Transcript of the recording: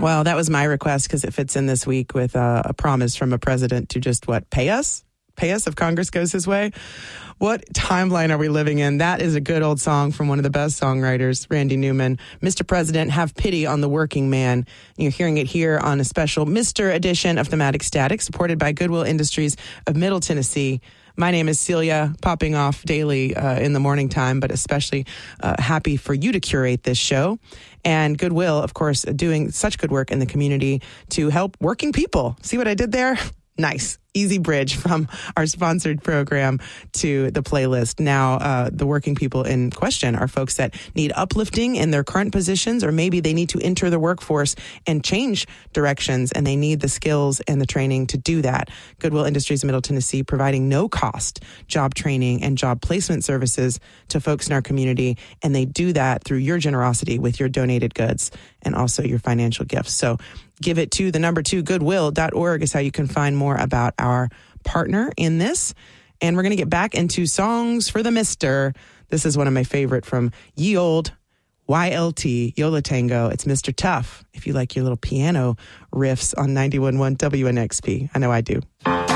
Well, that was my request because it fits in this week with a promise from a president to just, pay us? Pay us if Congress goes his way? What timeline are we living in? That is a good old song from one of the best songwriters, Randy Newman. Mr. President, have pity on the working man. You're hearing it here on a special Mr. edition of Thematic Static, supported by Goodwill Industries of Middle Tennessee. My name is Celia, popping off daily in the morning time, but especially happy for you to curate this show. And Goodwill, of course, doing such good work in the community to help working people. See what I did there? Nice. Easy bridge from our sponsored program to the playlist. Now, the working people in question are folks that need uplifting in their current positions, or maybe they need to enter the workforce and change directions, and they need the skills and the training to do that. Goodwill Industries of Middle Tennessee providing no-cost job training and job placement services to folks in our community, and they do that through your generosity with your donated goods and also your financial gifts. So give it to the number 2, goodwill.org is how you can find more about our partner in this. And we're going to get back into songs for the Mr. This is one of my favorite from Ye Old YLT, Yola Tango. It's Mr. Tough, if you like your little piano riffs on 91.1 WNXP. I know I do.